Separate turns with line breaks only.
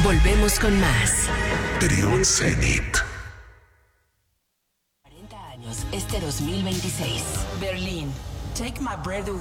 Volvemos con más.
Trión Zenit.
40 años, este 2026. Berlín. Take My Breath Away.